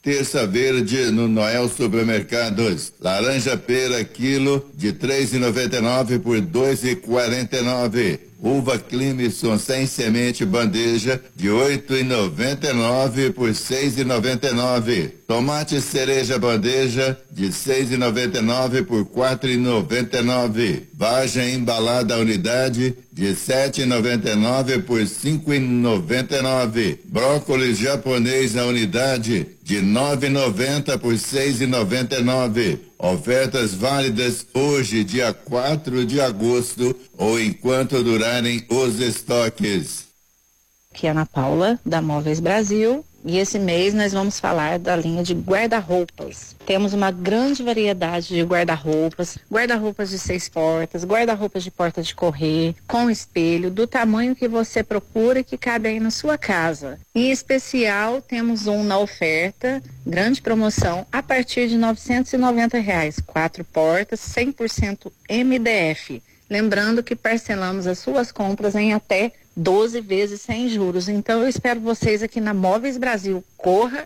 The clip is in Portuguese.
Terça verde no Noel Supermercados. Laranja pera quilo de 3,99 por 2,49. Uva Climson sem semente bandeja de 8,99 por 6,99. Tomate cereja bandeja de 6,99 por 4,99. Vagem embalada unidade de 7,99 por 5,99. Brócolis japonês a unidade de 9,90 por 6,99. Ofertas válidas hoje, dia 4 de agosto, ou enquanto durarem os estoques. Aqui é a Ana Paula, da Móveis Brasil, e esse mês nós vamos falar da linha de guarda-roupas. Temos uma grande variedade de guarda-roupas, guarda-roupas de 6 portas, guarda-roupas de porta de correr, com espelho, do tamanho que você procura e que cabe aí na sua casa. Em especial, temos um na oferta, grande promoção, a partir de R$ 990, 4 portas, 100% MDF. Lembrando que parcelamos as suas compras em até 12 vezes sem juros. Então eu espero vocês aqui na Móveis Brasil. Corra